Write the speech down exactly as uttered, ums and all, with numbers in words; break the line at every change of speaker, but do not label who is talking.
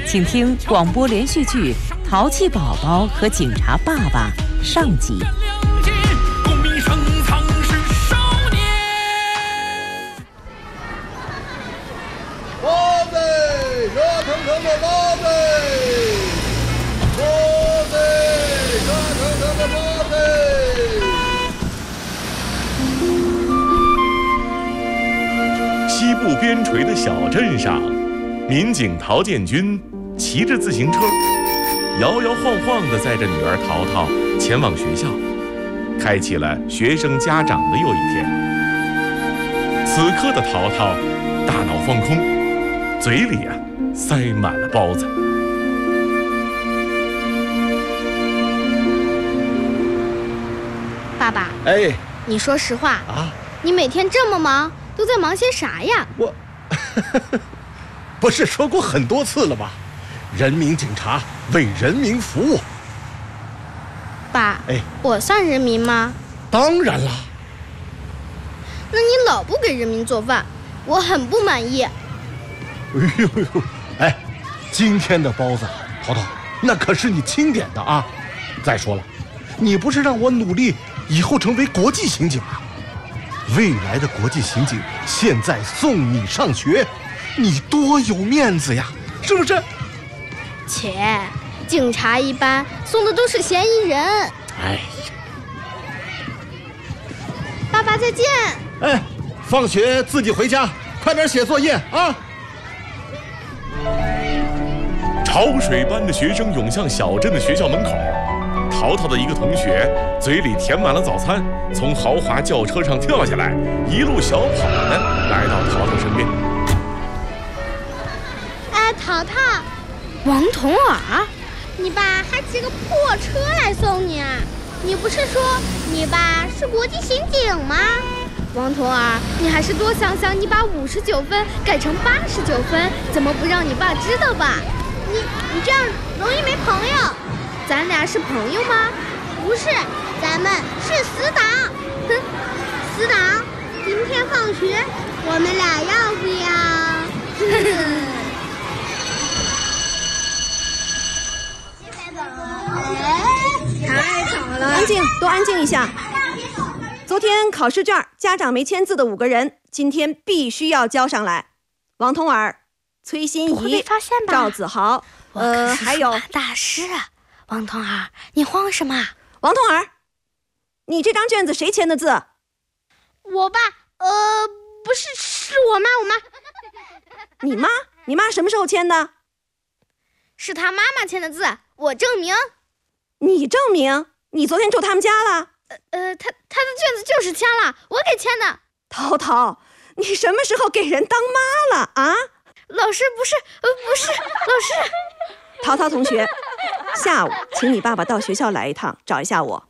请听广播连续剧《淘气宝宝和警察爸爸》上集。
包子，热腾腾的包子，包子，热腾腾的包子。
西部边陲的小镇上，民警陶建军骑着自行车，摇摇晃晃地载着女儿淘淘前往学校，开启了学生家长的又一天。此刻的淘淘大脑放空，嘴里啊塞满了包子。
爸爸，
哎，
你说实话
啊，
你每天这么忙，都在忙些啥呀？
我不是说过很多次了吗？人民警察为人民服务。
爸，
哎，
我算人民吗？
当然啦。
那你老不给人民做饭，我很不满意。
哎呦呦，哎，今天的包子，淘淘，那可是你钦点的啊！再说了，你不是让我努力以后成为国际刑警吗？未来的国际刑警现在送你上学，你多有面子呀，是不是？
切，警察一般送的都是嫌疑人。
哎呀，
爸爸再见。
哎，放学自己回家，快点写作业啊！
潮水般的学生涌向小镇的学校门口，淘淘的一个同学嘴里填满了早餐，从豪华轿车上跳下来，一路小跑的来到淘淘身边。
哎，淘淘，王童儿，你爸还骑个破车来送你啊？你不是说你爸是国际刑警吗？王童儿，你还是多想想，你把五十九分改成八十九分，怎么不让你爸知道吧？你你这样容易没朋友。咱俩是朋友吗？不是，咱们是死党。哼，死党，今天放学我们俩要不要？太吵了！
安静，都安静一下。昨天考试卷家长没签字的五个人，今天必须要交上来。王童儿、崔心怡、赵子豪，呃，还有
大师。王童儿，你慌什么？
王童儿，你这张卷子谁签的字？
我爸，呃，不是，是我妈，我妈。
你妈？你妈什么时候签的？
是她妈妈签的字，我证明。
你证明？你昨天住他们家了？
呃呃，他他的卷子就是签了，我给签的。
淘淘，你什么时候给人当妈了啊？
老师不是，呃不是，老师。
淘淘同学，下午请你爸爸到学校来一趟，找一下我。